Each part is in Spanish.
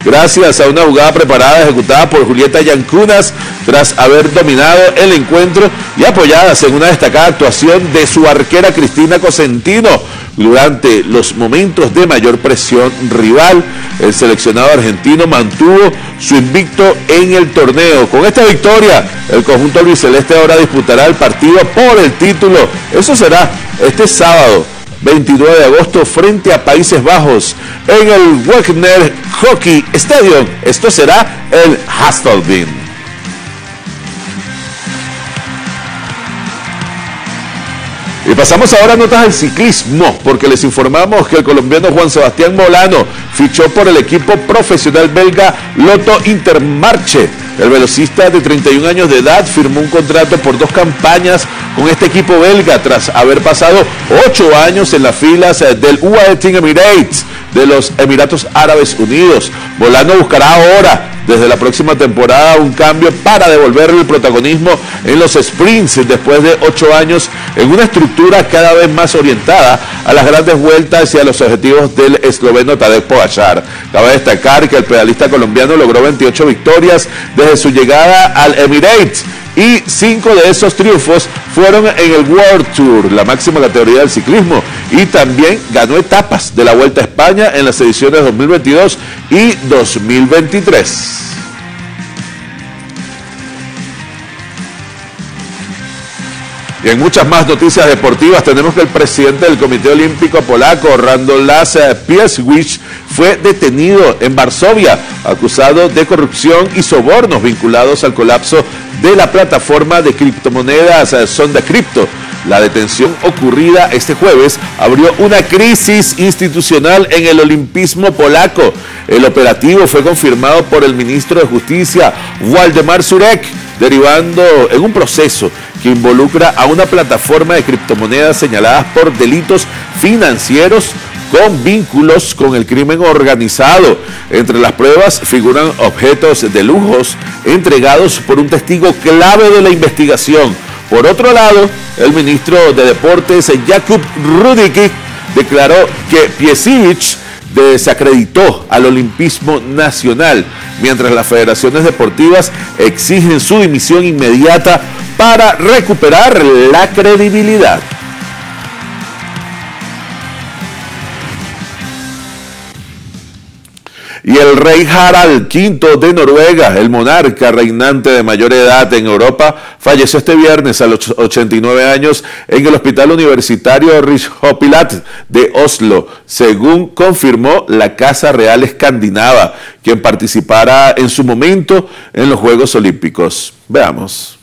gracias a una jugada preparada ejecutada por Julieta Yancunas tras haber dominado el encuentro y apoyadas en una destacada actuación de su arquera Cristina Cosentino. Durante los momentos de mayor presión rival, el seleccionado argentino mantuvo su invicto en el torneo. Con esta victoria, el conjunto albiceleste ahora disputará el partido por el título. Eso será este sábado 29 de agosto frente a Países Bajos en el Wagner Hockey Stadium. Esto será el Hasselbeen. Y pasamos ahora a notas del ciclismo, porque les informamos que el colombiano Juan Sebastián Molano fichó por el equipo profesional belga Lotto Intermarché. El velocista de 31 años de edad firmó un contrato por 2 campañas con este equipo belga tras haber pasado 8 años en las filas del UAE Team Emirates de los Emiratos Árabes Unidos. Molano buscará ahora, desde la próxima temporada, un cambio para devolverle el protagonismo en los sprints después de 8 años en una estructura cada vez más orientada a las grandes vueltas y a los objetivos del esloveno Tadej Pogačar. Cabe destacar que el pedalista colombiano logró 28 victorias desde su llegada al Emirates y 5 de esos triunfos fueron en el World Tour, la máxima categoría del ciclismo, y también ganó etapas de la Vuelta a España en las ediciones 2022 y 2023. Y en muchas más noticias deportivas tenemos que el presidente del Comité Olímpico Polaco, Radoslav Piesiewicz, fue detenido en Varsovia, acusado de corrupción y sobornos vinculados al colapso de la plataforma de criptomonedas Sonda Crypto. La detención ocurrida este jueves abrió una crisis institucional en el olimpismo polaco. El operativo fue confirmado por el ministro de Justicia, Waldemar Żurek, derivando en un proceso que involucra a una plataforma de criptomonedas señaladas por delitos financieros con vínculos con el crimen organizado. Entre las pruebas figuran objetos de lujos entregados por un testigo clave de la investigación. Por otro lado, el ministro de Deportes, Jakub Rudick, declaró que Piesiewicz desacreditó al olimpismo nacional, mientras las federaciones deportivas exigen su dimisión inmediata para recuperar la credibilidad. Y el rey Harald V de Noruega, el monarca reinante de mayor edad en Europa, falleció este viernes a los 89 años en el Hospital Universitario Rigshospitalet de Oslo, según confirmó la Casa Real Escandinava, quien participará en su momento en los Juegos Olímpicos. Veamos.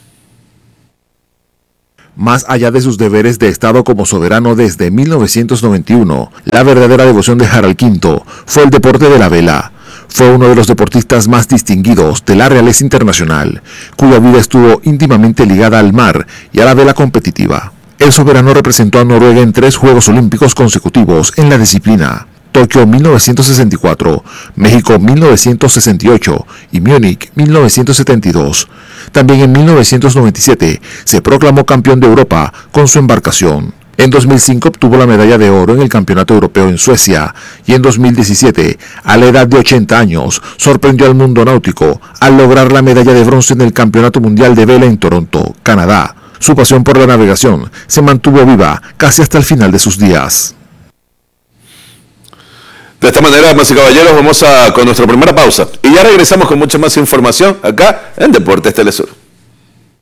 Más allá de sus deberes de Estado como soberano desde 1991, la verdadera devoción de Harald V fue el deporte de la vela. Fue uno de los deportistas más distinguidos de la realeza internacional, cuya vida estuvo íntimamente ligada al mar y a la vela competitiva. El soberano representó a Noruega en 3 Juegos Olímpicos consecutivos en la disciplina: Tokio 1964, México 1968 y Múnich 1972. También en 1997 se proclamó campeón de Europa con su embarcación. En 2005 obtuvo la medalla de oro en el Campeonato Europeo en Suecia y en 2017, a la edad de 80 años, sorprendió al mundo náutico al lograr la medalla de bronce en el Campeonato Mundial de Vela en Toronto, Canadá. Su pasión por la navegación se mantuvo viva casi hasta el final de sus días. De esta manera, damas y caballeros, vamos con nuestra primera pausa y ya regresamos con mucha más información acá en Deportes Telesur.